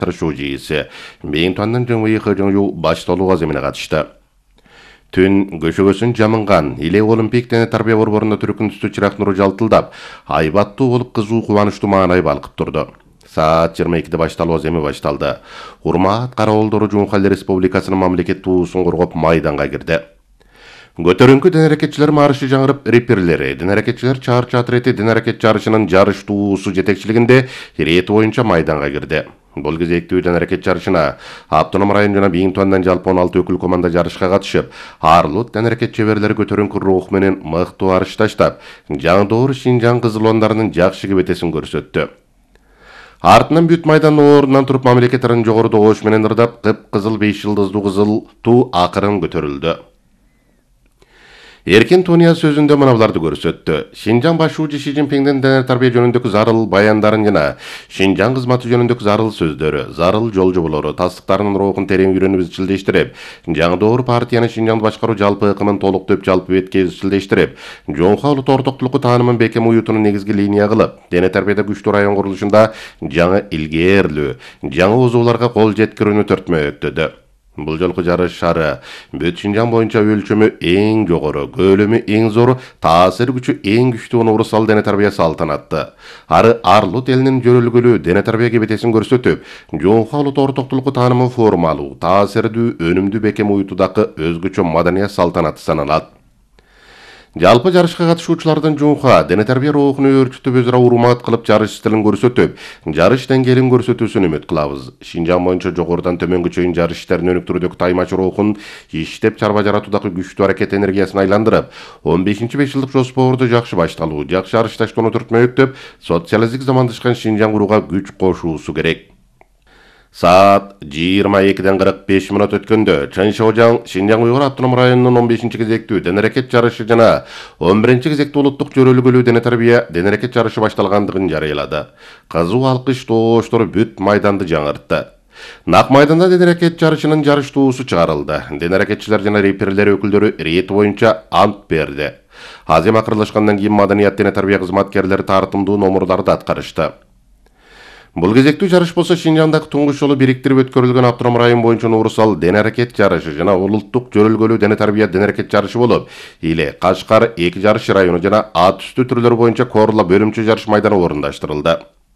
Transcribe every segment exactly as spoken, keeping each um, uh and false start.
тырышуу жийси Бейинтуандын жыңвый хыжыңю башталууга земине катышты. Түн көшөгөсүн жамынган Иле Олимпик дене тарбия борборунда түркүн түстү чырак нуру жалтылдап, айбаттуу болуп кызуу кубанычтуу маанай балкып турду. Саат жыйырма экиде башталуу земи башталды. Урмат караолдору Жумху Эл Республикасынын мамлекет туусун коргоп майданга кирди. Көтөрүңкү ден аракетчилер маршы жаңырып, реперлери, ден аракетчилер чарчы атрети ден аракет жарышынын жарыш туусу жетекчилигинде ирети боюнча майданга кирди. Бул кезектүү ден аракет жарышына Автоном район жана Бейинтуандан жалпы он алты өкүл команда жарышка катышып, Арлут ден аракет чеберлери көтөрүңкү рух менен мыктуу арыш таштап, жаңдоор Шинжаң кызылондарынын жакшы кебетесин көрсөттү. Артынан бүт майдан орунан туруп мамлекеттерин жогоруда ош менен ырдап, кып-кызыл беш жылдыздуу кызыл туу акырын көтөрүлдү. Эркин Туния сөзүндө мыналарды көрсөттү. Шинжаң башчысы Ши Цзиньпиңдин дене тарбия жөнүндөгү зарыл баяндарын жана Шинжаң кызматы жөнүндөгү зарыл сөздөрү, зарыл жол жоболору, тастыктарынын рухун терең үйрөнүп изчилдештирип, жаңдоор партияны Шинжаңды башкаруу жалпы ыкымын толуктоп жалпы бетке изчилдештирип, жоңху улут ортоктулуку таанымын бекем уютунун негизги линия кылып, дене тарбияда күчтүү район курулушунда жаңы илгээрлүү, жаңы озууларга кол жеткирүүнү төртмөктөдү. Бул жолку жарыш шары бүт Шинжаң боюнча өлчөмү эң жогору, көлөмү эң зор, таасир күчү эң күчтүү уурусал дене тарбия салтанатты. Ары Арлут элинин жөрөлгөлүү дене тарбия кебетесин көрсөтүп, жоңху улут ортоктулуку таанымы формалуу, таасирдүү, өнүмдүү бекем уютудагы өзгөчө маданият салтанаты саналат. Жалпы жарышка катышуучулардын жоңха дене тарбия рухуну өөрчүтүп өзара урмат кылып жарыш стилин көрсөтүп, жарыш деңгээлин көрсөтүүсүн үмүт кылабыз. Шинжаң боюнча жогорудан төмөнгө чейин жарыш иштерин өнүктүрүүдөгү таймач рухун иштеп чарба жаратуудагы күчтүү аракет энергиясын айландырып, он бешинчи беш жылдык жоспорду жакшы башталуу, жакшы арышташтоону түртмөктөп, социалисттик замандашкан Шинжаң курууга күч кошуусу керек. Саат жыйырма экиден кырк беш мүнөт өткөндө Чаншаожаң Шинжаң Уйгур автоном районунун он бешинчи кезектүү дене аракет жарышы жана он биринчи кезектүү улуттук жөрөлгөлүү дене тарбия дене аракет жарышы башталгандыгын жарыялады. Кызуу алкыш тооштор бүт майданды жаңыртты. Нак майданда дене аракет жарышынын жарыш туусу чыгарылды. Дене аракетчилер жана реперлер өкүлдөрү ирети боюнча ант берди. Азем акырлашкандан кийин маданият дене тарбия кызматкерлери тартымдуу номурларды аткарышты. Бул кезектүү жарыш болсо Шинжаңдагы туңгуч жолу бириктирип өткөрүлгөн автоном район боюнча уурусал дене аракет жарышы жана улуттук жөрөлгөлүү дене тарбия дене аракет жарышы болуп, Иле, Кашкар эки жарыш району жана ат үстү түрлөрү боюнча Корла бөлүмчө жарыш майданы орундаштырылды.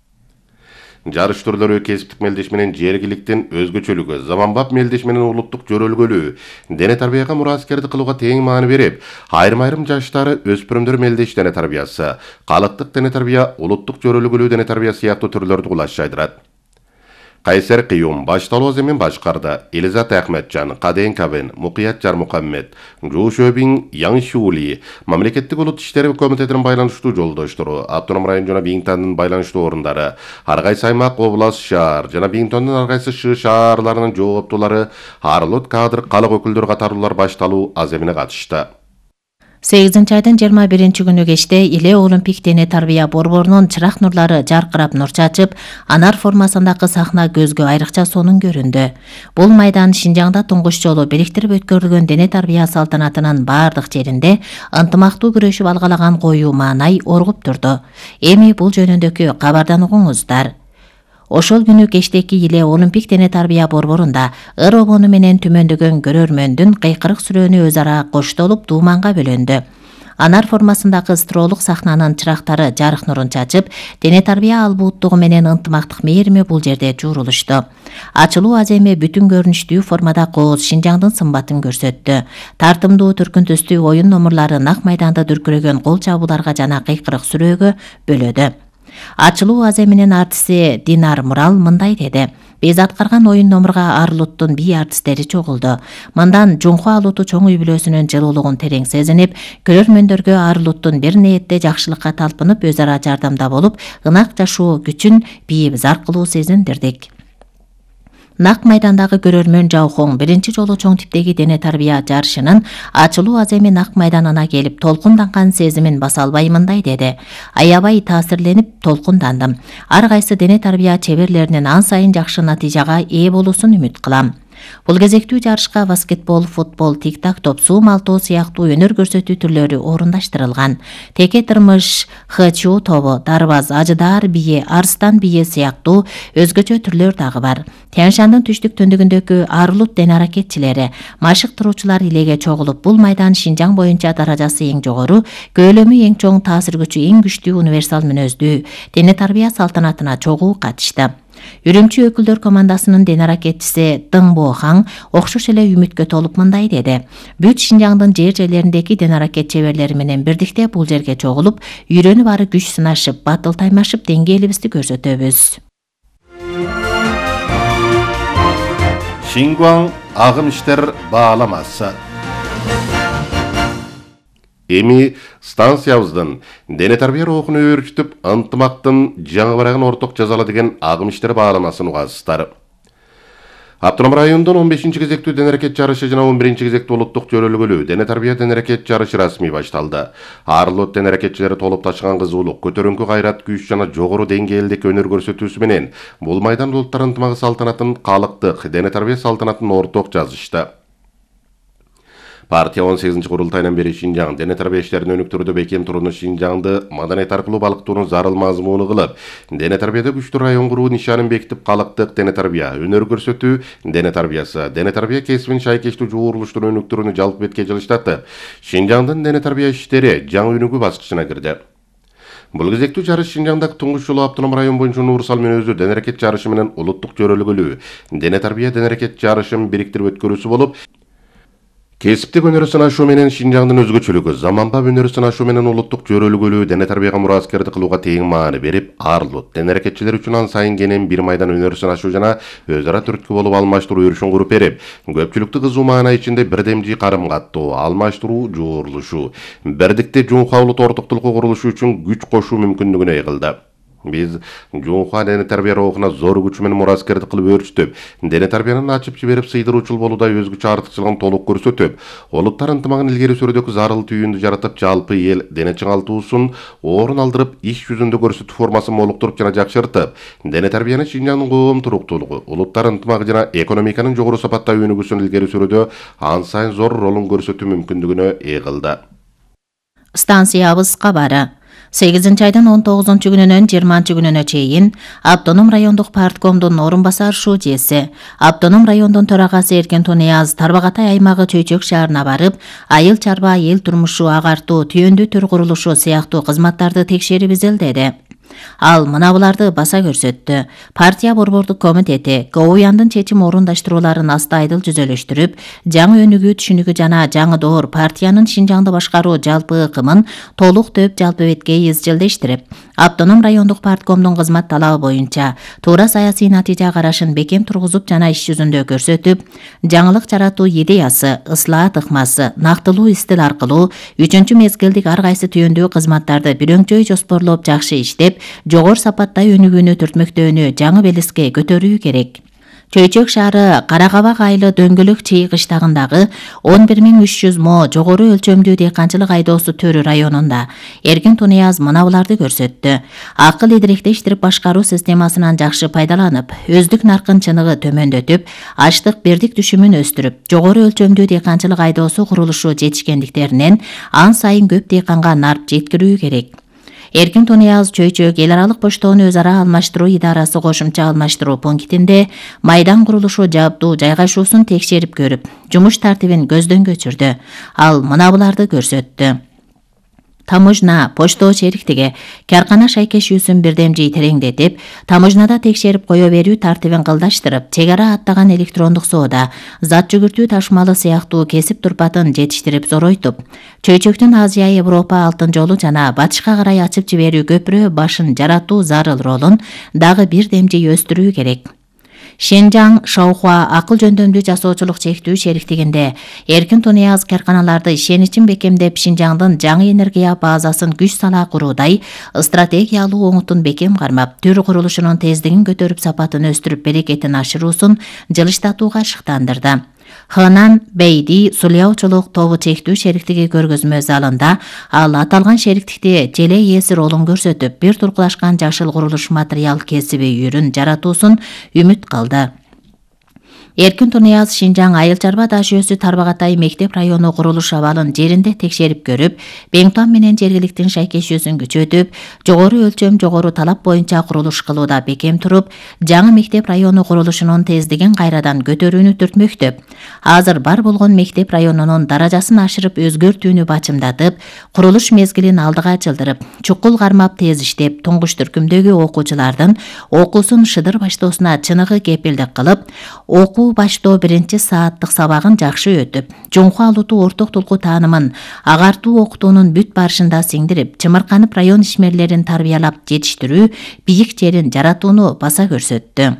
Жарыш түрлөрү кесиптик мелдеш менен жергиликтин өзгөчөлүгү, заманбап мелдеш менен улуттук жөрөлгөлүү, дене тарбияга мураскерди кылууга тең маани берип, айрым-айрым жаштары өспүрүмдөр мелдеш дене тарбиясы, калыктык дене тарбия, улуттук жөрөлгөлүү дене тарбия сыяктуу түрлөрдү кулаш жайдырат. Кайсер Кыюм башталуу земин башкарды. Элизат Ахметжан, Каден Кабен, Мукият Жармукаммед, Жу Шөбин, Яң Шули, мамлекеттик улут иштери комитетинин байланыштуу жолдоштору, автоном район жана Бейинтуандын байланыштуу орундары, ар кайсы аймак, область, шаар жана Бейинтуандын ар кайсы шы шаарларынын жооптуулары, Арлут кадр калык өкүлдөрү катарлуулар башталуу аземине катышты. сегизинчи айдын жыйырма биринчи күнү кечте Иле Олимпик дене тарбия борборунун чырак нурлары жаркырап нур чачып, анар формасындагы сахна көзгө айрыкча сонун көрүндү. Бул майдан Шинжаңда туңгуч жолу бириктирип өткөрүлгөн дене тарбия салтанатынын бардык жеринде ынтымактуу күрөшүп алгалаган коюу маанай оргуп турду. Эми бул жөнүндөгү кабардан угуңуздар. Ошол күнү кечтеки Иле Олимпик дене тарбия борборунда ыр обону менен түмөндөгөн көрөрмөндүн кыйкырык сүрөөнү өз ара коштолуп дууманга бөлөндү. Анар формасындагы стролук сахнанын чырактары жарык нурун чачып, дене тарбия албууттугу менен ынтымактык мээрими бул жерде жуурулушту. Ачылуу аземи бүтүн көрүнүштүү формада кооз Шинжаңдын сымбатын көрсөттү. Тартымдуу түркүн түстүү оюн номурлары нак майданды дүркүрөгөн кол чабууларга жана кыйкырык сүрөөгө бөлөдү. Ачылуу аземинин артисти Динар Мурал мындай деди: Биз аткарган оюн номурга Арлуттун бий артисттери чогулду. Мындан жоңху алуту чоң үй бүлөсүнүн жылуулугун терең сезинип, көрөрмөндөргө Арлуттун бир ниетте жакшылыкка талпынып, өз ара жардамда болуп, ынак жашоо күчүн бийип заркылуу сезиндирдик. Нак майдандагы көрөрмөн Жаухоң биринчи жолу чоң типтеги дене тарбия жарышынын ачылуу аземи нак майданына келип толкунданган сезимин баса албай мындай деди: Аябай таасирленип толкундандым. Ар кайсы дене тарбия чеберлеринин ан сайын жакшы натыйжага ээ болуусун үмүт кылам. Бул кезектүү жарышка баскетбол, футбол, тик-так топ, суу малтоо сыяктуу өнөр көрсөтүү түрлөрү орундаштырылган. Теке тырмыш, хчу тобу, дарбаз, ажыдаар бие, арстан бие сыяктуу өзгөчө түрлөр дагы бар. Тянь-Шандын түштүк түндүгүндөгү арулут ден аракетчилери, машык туруучулар илеге чогулуп, бул майдан Шинжаң боюнча даражасы эң жогору, көөлөмү эң чоң, таасир күчү эң күчтүү универсал мүнөздүү дене тарбия салтанатына чогуу катышты. Үрүмчү өкүлдөр командасынын ден аракетчиси Дың Бохан окшош эле үмүткө толуп мындай деди. Бүт Шинжаңдын жер жерлериндеги ден аракет чеберлери менен бирдикте бул жерге чогулуп, үйрөнүп ары күч сынашып, батыл таймашып деңгээлибизди көрсөтөбүз. Шингуаң агым иштер бааламасы. Эми станциябыздын дене тарбия рухун өөрчүтүп, ынтымактын жаңы барагын орток жазалы деген агым иштер бааламасын угасыздар. Автоном райондон он бешинчи кезектүү ден аракет жарышы жана он биринчи кезектүү улуттук жөрөлгөлүү дене тарбия ден аракет жарышы расмий башталды. Арлот ден аракетчилери толуп ташыган кызуулук, көтөрүңкү кайрат, күч жана жогору деңгээлдеги өнөр көрсөтүүсү менен бул майдан улуттар ынтымагы салтанатын, калыктык дене тарбия салтанатын орток жазышты. Партия он сегизинчи курултайынан бери Шинжаң дене тарбия иштерин өнүктүрүүдө бекем туруну, Шинжаңды маданият аркылуу балыктоонун зарыл мазмуну кылып, дене тарбияда күчтүү район куруу нишанын бекитип, калыктык дене тарбия, өнөр көрсөтүү дене тарбиясы, дене тарбия кесибин шайкештүү жуурулуштун өнүктүрүүнү жалпы бетке жылыштатып, Шинжаңдын дене тарбия иштери жаңы өнүгүү баскычына кирди. Бул кезектүү жарыш Шинжаңдагы туңгуч жолу автоном район боюнча универсал мүнөздүү ден аракет жарышы менен улуттук жөрөлгөлүү дене тарбия ден аракет жарышын бириктирип өткөрүүсү болуп, кесиптик өнөрү сынашуу менен Шинжаңдын өзгөчөлүгү, заманбап өнөрү сынашуу менен улуттук жөрөлгөлүү дене тарбияга мураскердик кылууга тең маани берип, арлут дене аракетчилер үчүн ан сайын кенен бир майдан өнөрү сынашуу жана өз ара түрткү болуп алмаштыруу үрүшүн куруп берип, көпчүлүктү кызуу маана ичинде бирдемжи карым каттоо, алмаштыруу, жуурулушуу, бирдикте жунха улут ортоктулукка курулушу үчүн күч кошуу мүмкүндүгүнө ыйгылды. Биз жунха дене тарбия рухуна зор күч менен мураскердик кылып өөрчүтүп, дене тарбиянын ачып жиберип сыйдыруучул болуудай өзгөчө артыкчылыгын толук көрсөтүп, улуттар ынтымагын илгери сүрүүдөгү зарыл түйүндү жаратып, жалпы эл дене чыңалтуусун орун алдырып, иш жүзүндө көрсөтүү формасын молуктуруп жана жакшыртып, дене тарбияны Шинжаңдын коом туруктуулугу, улуттар ынтымагы жана экономиканын жогору сапатта өнүгүүсүн илгери сүрүүдө ан сайын зор ролун көрсөтүү мүмкүндүгүнө ыйгылды. Станциябыз кабары. сегизинчи айдын он тогузунчу күнүнөн жыйырманчы күнүнө чейин Автоном райондук парткомдун орун басар шужеси, Автоном райондун төрагасы Эркин Тунияз Тарбагатай аймагы Чөйчөк шаарына барып, айыл чарба, эл турмушу агартуу, түйөндүү төр курулушу сыяктуу кызматтарды текшерип изилдеди. Ал мына буларды баса көрсөттү. Партия борбордук комитети КОУЯндын чечим орундаштырууларын астайдыл жүзөлөштүрүп, жаңы өнүгүү түшүнүгү жана жаңы доор партиянын Шинжаңды башкаруу жалпы ыкымын толук төп жалпы бетке изчилдештирип, Автоном райондук парткомдун кызмат талабы боюнча туура саясий натыйжа карашын бекем тургузуп жана иш жүзүндө көрсөтүп, жаңылык жаратуу идеясы, ыслаат ыкмасы, нактылуу стил аркылуу үчүнчү мезгилдик ар кайсы түйөндүү кызматтарды бирөңчөй жоспорлоп жакшы иштеп, жогор сапатта өнүгүүнү түртмөктөөнү жаңы белеске көтөрүү керек. Чөйчөк шаары Каракабак айылы дөңгөлөк чый кыштагындагы он бир миң үч жүз мо жогору өлчөмдүү дыйканчылык айдоосу төрү районунда Эркин Тунияз мына буларды көрсөттү. Акыл идиректештирип башкаруу системасынан жакшы пайдаланып, өздүк наркын чыныгы төмөндөтүп, ачлык бердик түшүмүн өстүрүп, жогору өлчөмдүү дыйканчылык айдоосу курулушу жетишкендиктеринен ан сайын көп дыйканга нарп жеткирүү керек. Эркин Тунияз Чөйчөк эл аралык поштоону өз ара алмаштыруу идарасы кошумча алмаштыруу пунктинде майдан курулушу жабдуу жайгашуусун текшерип көрүп, жумуш тартибин көздөн кечирди. Ал мына буларды көрсөттү. Таможна, поштоо чериктиги, каркана шайкешүүсүн бирдемжий тереңдетип, таможнада текшерип кое берүү тартибин кылдаштырып, чек ара аттаган электрондук соода, зат жүгүртүү ташмалы сыяктуу кесип турпатын жетиштирип зоройтуп, Чөйчөктүн Азия Европа алтын жолу жана батышка карай ачып жиберүү көпүрө башын жаратуу зарыл ролун дагы бирдемжий өстүрүү керек. Шинжаң Шаухуа акыл жөндөмдүү жасоочулук чектүү шериктигинде Эркин Тунияз карканаларды ишеничин бекемдеп, Шинжаңдын жаңы энергия базасын күч сала куруудай стратегиялуу оңутун бекем кармап, төр курулушунун тездигин көтөрүп, сапатын өстүрүп, берекетин ашыруусун жылыштатууга шыктандырды. Хынан Бейди сульяучулук тобу чектүү шериктиги көргөзмө залында ал аталган шериктикти желе ээси ролун көрсөтүп, бир туркулашкан жашыл курулуш материал кесиби үйрүн жаратуусун үмүт кылды. Эркин Тунияз Шинжаң Айыл Чарба таш өсү Тарбағатай мектеп району курулуш абалын жеринде текшерип көрүп, Беңтон менен жергиликтин шайкешүүсүн күчөтүп, жогору өлчөм, жогору талап боюнча курулуш кылууда бекем туруп, жаңы мектеп району курулушунун тездигин кайрадан көтөрүүнү түртмөктө. Азыр бар болгон мектеп районунун даражасын ашырып өзгөртүүнү бачымдатып, курулуш мезгилин алдыга жылдырып, чукул кармап тез иштеп, туңгуч түркүмдөгү окуучулардын окуусун шыдыр баштоосуна чыныгы кепилдик кылып, окуу баштоо биринчи сааттык сабагын жакшы өтүп, жоңку алутуу орток толку таанымын агартуу окутуунун бүт барышында сиңдирип, чымырканып район ишмерлерин тарбиялап жетиштирүү, бийик жерин жаратууну баса көрсөттү.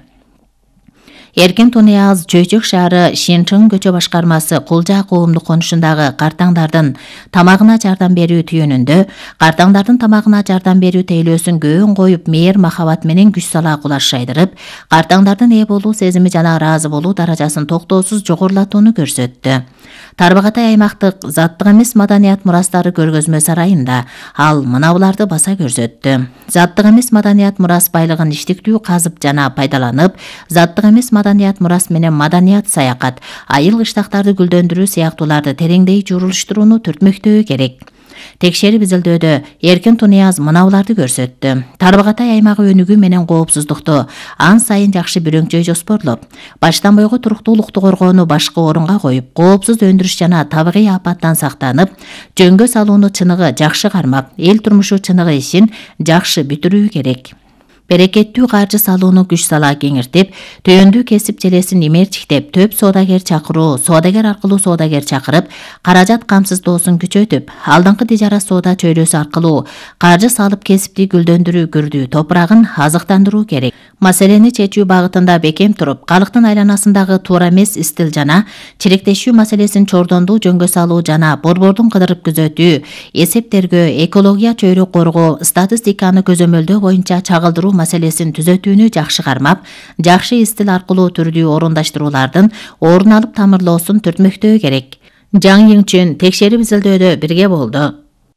Эркин Тунияз Чөйчөк шаары Шинчың көчө башкармасы Кулжа коомдук конушундагы картаңдардын тамагына жардам берүү түйүнүндө картаңдардын тамагына жардам берүү тейлөөсүн көөн коюп, мээр махабат менен күч сала кулаш жайдырып, картаңдардын ээ болуу сезими жана ыраазы болуу даражасын токтоосуз жогорулатууну көрсөттү. Тарбағатай аймактык заттык эмес маданият мурастары көргөзмө сарайында ал мынабуларды баса көрсөттү. Заттык эмес маданият мурас байлыгын иштиктүү казып жана пайдаланып, заттык эмес маданият мурас менен маданият саякат, айыл кыштактарды гүлдөндүрүү сыяктууларды тереңдей журулуштурууну түртмөктөө керек. Текшерип изилдөөдө Эркин Тунияз мынабуларды көрсөттү. Тарбағатай аймагы өнүгүү менен коопсуздукту ан сайын жакшы бүрөңчөй жоспорлоп, баштан бойго туруктуулукту коргоону башкы орунга коюп, коопсуз өндүрүш жана табигый апаттан сактанып, жөнгө салууну чыныгы жакшы кармап, эл турмушу чыныгы ишин жакшы бүтүрүү керек. Берекеттүү каржы салууну күч сала кеңиртип, төөндүү кесип желесин имерчиктеп, төп соодагер чакыруу, соодагер аркылуу соодагер чакырып, каражат камсыздоосун күчөтүп, алдыңкы тижара соода чөйрөсү аркылуу каржы салып кесипти гүлдөндүрүү күрдүү топурагын азыктандыруу керек. Маселени чечүү багытында бекем туруп, калктын айланасындагы туура эмес истил жана чиректешүү маселесин чордондуу жөнгө салуу жана борбордун кыдырып күзөтүү, эсептергө, экология чөйрө коргоо, статистиканы көзөмөлдөө боюнча чагылдыруу маселесин түзөтүүнү жакшы кармап, жакшы истил аркылуу түрдүү орундаштыруулардын орун алып тамырлоосун түртмөктөө керек. Жаң Йиңчүн текшерип изилдөөдө бирге болду.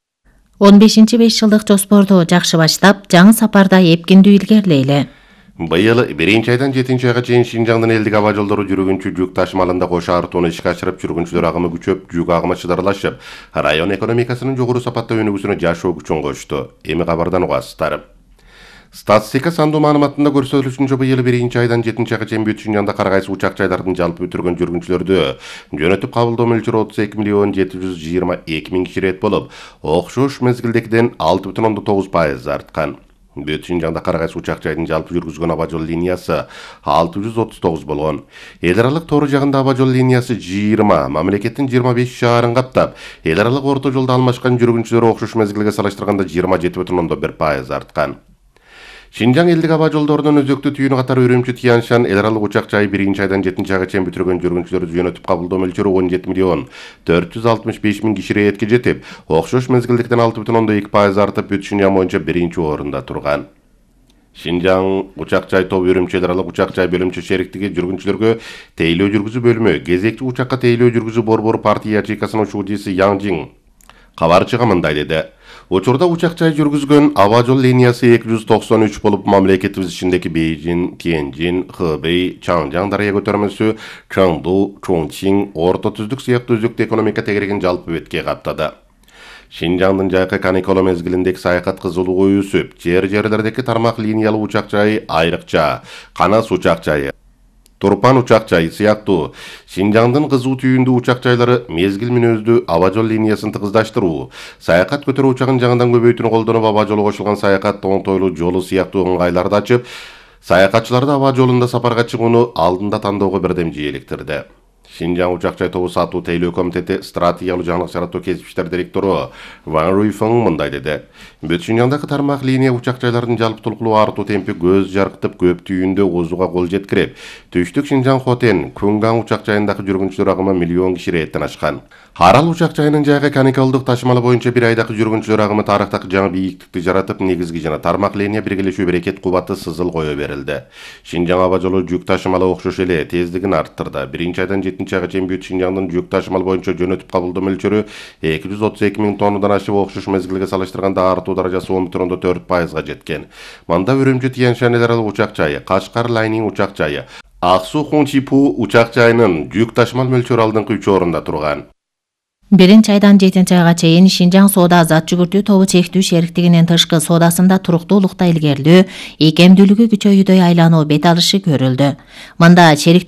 он бешинчи беш жылдык жоспорду жакшы баштап, жаңы сапарда эпкиндүү илгерилейли. Быйыл биринчи айдан жетинчи айга чейин Шинжаңдын элдик аба жолдору жүргүнчү жүк ташымалында кош артууну ишке ашырып, жүргүнчүлөр агымы күчөп, жүк агымы чыдарлашып, район экономикасынын жогору сапатта өнүгүүсүнө жашоо күчүн кошту. Эми кабардан угасыздар. Статистика сандуу маалыматында көрсөтүлүшүнчө быйыл биринчи айдан жетинчи айга чейин бүт Шинжаңда кар кайсы учак жайлардын жалпы бүтүргөн жүргүнчүлөрдү жөнөтүп кабылдоо мөлчөрү отуз эки миллион жети жүз жыйырма эки миң киши рет болуп, окшош мезгилдегиден алты бүтүн ондон тогуз пайыз арткан. Бүт Шинжаңда кар кайсы учак жайдын жалпы жүргүзгөн аба жол линиясы алты жүз отуз тогуз болгон. Эл аралык тоор жагында аба жол линиясы жыйырма, мамлекеттин жыйырма беш шаарын каптап, эл аралык орто жолдо алмашкан жүргүнчүлөр окшош мезгилге салыштырганда жыйырма жети бүтүн ондон бир пайыз арткан. Шинжаң элдик аба жолдорунун өзөктүү түйүнү катары Үрүмчү Тяньшан эл аралык учак жайы биринчи айдан жетинчи айга чейин бүтүргөн жүргүнчүлөрдү жөнөтүп кабылдоо мөлчөрү он жети миллион төрт жүз алтымыш беш миң киши ретке жетип, окшош мезгилдикten алты бүтүн ондон эки пайыз артып, бүт Шинжаң боюнча биринчи орунда турган. Шинжаң учак жай тобу Үрүмчү эл аралык учак жай бөлүмчө шериктиги жүргүнчүлөргө тейлөө жүргүзүү бөлүмү, кезекчи учакка тейлөө жүргүзүү борбору партия ячейкасынын учуудиси Яң Жиң кабарчыга мындай деди. Учурда учак жай жүргүзгөн аба жол линиясы эки жүз токсон үч болуп, мамлекетибиз ичиндеги Бейжин, Тяньжин, Хэбэй, Чаңжаң дарыя көтөрмөсү, Чаңду, Чоңчиң, Орто Түздүк сыяктуу өзөктүү экономика тегерегин жалпы бетке каптады. Шинжаңдын жайкы каникула мезгилиндеги саякат кызуулугу өсүп, жер-жерлердеги тармак линиялуу учак жайы айрыкча, Канас учак жайы, Турпан учак жайы сыяктуу Шинжаңдын кызуу түйүндүү учак жайлары мезгил мүнөздүү аба жол линиясын тыгыздаштыруу, саякат көтөрүү учагын жаңыдан көбөйтүүнү колдонуп, аба жолу кошулган саякат оңтойлуу жолу сыяктуу ыңгайларды ачып, саякатчыларды аба жолунда сапарга чыгууну алдында тандоого бирдем жийликтирди. Шинжаң учак жай тобу сатуу тейлөө комитети стратегиялуу жаңылык жаратуу кесип иштер директору Ван Руйфeng мындай деди. Бүт Шинжаңдагы тармак линия учак жайлардын жалпы толкулуу артуу темпи көз жаркытып, көп түйүндө озууга кол жеткирип, Түштүк Шинжаң Хотен, Кунгаң учак жайындагы жүргүнчүлөр агымы миллион киши реттен ашкан. Арал учак жайынын жайга каникалдык ташымалы боюнча бир айдагы жүргүнчүлөр агымы тарыхтагы жаңы бийиктикти жаратып, негизги жана тармак линия биргелешүү берекет кубаты сызыл кое берилди. Шинжаң аба жолу жүк ташымалы окшош эле тездигин арттырды. Биринчи айдан жетинчи айга чейин бүт Шинжаңдын жүк ташымал боюнча жөнөтүп кабылдоо мөлчөрү эки жүз отуз эки миң тоннадан ашып, окшош мезгилге салыштырганда артуу даражасы он бүтүн ондон төрт пайызга жеткен. Мында Үрүмчү Тянь-Шань эл аралык учак жайы, Кашкар Лайнин учак жайы, Ак суу Хунчипу учак жайынын жүк ташымал мөлчөрү алдыңкы үч орунда турган. Биринчи айдан жетинчи айга чейин Шинжаң соода зат жүгүртүү тобу чектүү шериктигинин тышкы соодасында туруктуулукта илгерилөө, ийкемдүүлүгү күчөйүүдө айлануу бет алышы көрүлдү. Мында